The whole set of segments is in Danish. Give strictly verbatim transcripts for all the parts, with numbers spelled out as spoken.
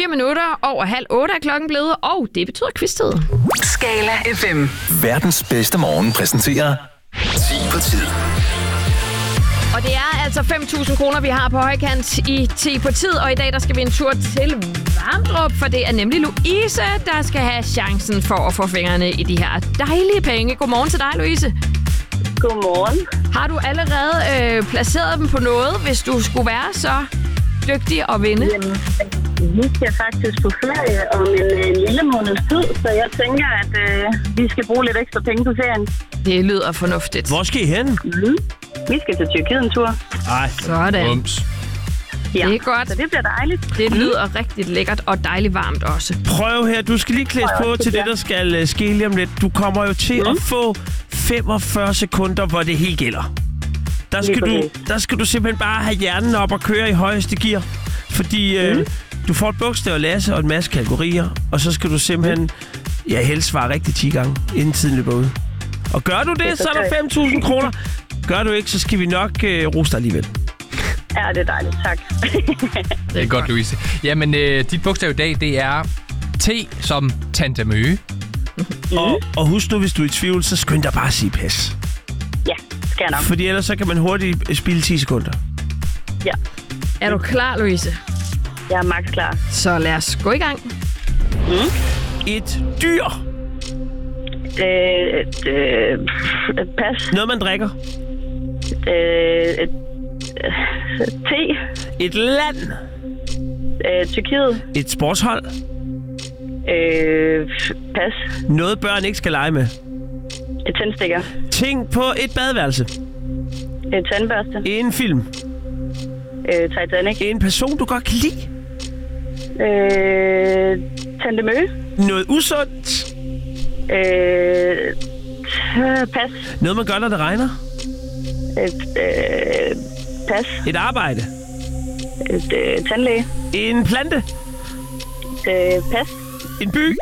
Fire minutter over halv otte er klokken blevet, og det betyder quiz-tid. Skala F M. Verdens bedste morgen præsenterer ti på tid. Og det er altså fem tusind kroner, vi har på højkant i ti på tid. Og i dag der skal vi en tur til Vamdrup, for det er nemlig Louise, der skal have chancen for at få fingrene i de her dejlige penge. Godmorgen til dig, Louise. Godmorgen. Har du allerede øh, placeret dem på noget, hvis du skulle være så dygtig at vinde? Jamen, vi skal faktisk på ferie om en, en lille måneds tid, så jeg tænker, at øh, vi skal bruge lidt ekstra penge på ferien. Det lyder fornuftigt. Hvor skal I hen? Mm. Vi skal til Tyrkiet en tur. Ej, sådan. Ums. Ja, det er godt. Så det bliver dejligt. Det lyder mm. rigtig lækkert og dejligt varmt også. Prøv her, du skal lige klædes på til det, der skal uh, ske lige om lidt. Du kommer jo til mm. at få femogfyrre sekunder, hvor det helt gælder. Der skal, du, der skal du simpelthen bare have hjernen op og køre i højeste gear. Fordi uh, mm. du får et bogstav at læse og en masse kategorier, og så skal du simpelthen ja, helst svare rigtig ti gange, inden tiden løber ud. Og gør du det, det så er der fem tusind kroner. Gør du ikke, så skal vi nok uh, rose dig alligevel. Ja, det er dejligt. Tak. Det er godt, Louise. Jamen, øh, dit bogstav i dag, det er T som Tante Møge. Mm. Og, og husk nu, hvis du er i tvivl, så skynd dig bare at sige pas. Ja, skal jeg nok. Fordi ellers så kan man hurtigt spille ti sekunder. Ja. Er du klar, Louise? Jeg er max klar. Så lad os gå i gang. Mm. Et dyr. Øh, et, øh, et pas. Noget, man drikker. Øh, et, øh, te. Et land. Øh, Tyrkiet. Et sportshold. Øh, pas. Noget, børn ikke skal lege med. Et tændstikker. Ting på et badeværelse. Et tandbørste. En film. Øh, Titanic. En person, du godt kan lide. Øh, Tante Møge. Noget usundt. Øh, t- pas. Noget, man gør, når det regner. Et, øh, pas. Et arbejde. Et øh, tandlæge. En plante. Et øh, pas. En by.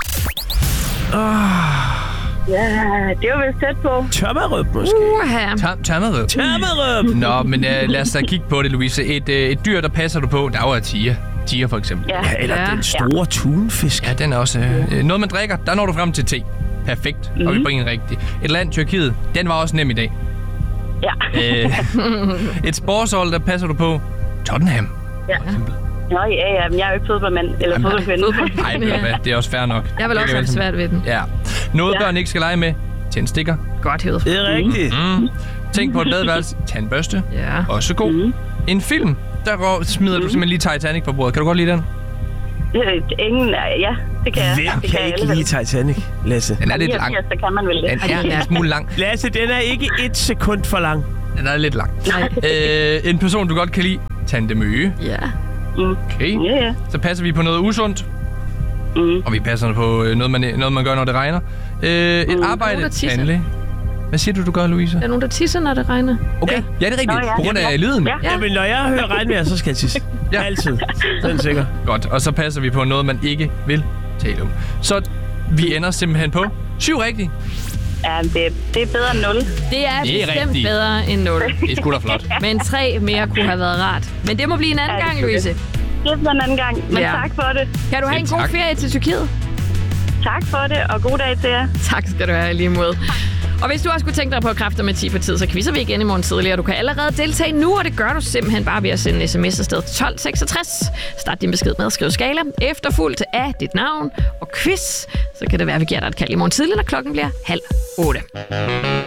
Oh. Ja, det var vist tæt på. Tørmerøb, måske. Uh-huh. Tørmerøb. Tørmerøb. Nå, men uh, lad os da kigge på det, Louise. Et, uh, et dyr, der passer du på, der er jo tiger. Tiger, for eksempel. Ja, Ja, eller Ja. den store tunfisk. Ja, den er også... Uh, noget, man drikker, der når du frem til te. Perfekt. Mm-hmm. Og vi bringer en rigtig. Et land, Tyrkiet, den var også nem i dag. ja. Uh, et sportshold, der passer du på, Tottenham. ja. Nå, ja, ja, men jeg er jo ikke fodboldmand eller Jamen, fodboldkvinde. Nej, Ja. det er også fair nok. Jeg vil også have det svært ved den. Ja. Noget, Ja. børn ikke skal lege med, tændstikker. Godt hævet. Det er rigtigt. Mm. Tænk på et badeværelse, tandbørste. Ja. Også god. Mm. En film, der rå- smider mm. du simpelthen lige Titanic på bordet. Kan du godt lide den? Øh, Ingen, ja, det kan jeg. Hvem det kan alle ikke vel. lide Titanic, Lasse? Den er lidt lang. niogfirs, så kan man vel det. Den er en lille smule lang. Lasse, den er ikke et sekund for lang. Den er lidt lang. Nej. Øh, en person, du godt kan lide, Tante Møge. Ja. Mm. Okay. Ja, ja. Så passer vi på noget usundt. Mm. Og vi passer på øh, noget, man, noget, man gør, når det regner. Øh, et Mm. arbejde, Nogen, der tisser. tandlæge. Hvad siger du, du gør, Louise? Der er nogen, der tisser, når det regner. Okay. Ja. Ja, det er rigtigt. Nå, ja. På grund af lyden. Ja. Ja. Jamen, når jeg hører regnvejr, så skal jeg tisse. Ja. Altid. Den er sikker. Godt. Og så passer vi på noget, man ikke vil tale om. Så vi ender simpelthen på syv rigtigt. Ja, det, det er bedre end nul. Det er, Det er bestemt rigtigt. bedre end nul. Det er sgu da flot. Men tre mere kunne have været rart. Men det må blive en anden Ja, gang, det er Louise. Det er sådan en anden gang. Men Ja. tak for det. Kan du have en Selv god tak. ferie til Tyrkiet? Tak for det, og god dag til jer. Tak skal du have, lige mod. Og hvis du også kunne tænke dig på kræfter med ti på tid, så quizzer vi igen i morgen tidligere. Du kan allerede deltage nu, og det gør du simpelthen bare ved at sende en sms afsted til tolv seksogtres. Start din besked med at skrive skala, efterfulgt af dit navn og quiz. Så kan det være, at vi giver dig et kald i morgen tidligere, når klokken bliver halv otte.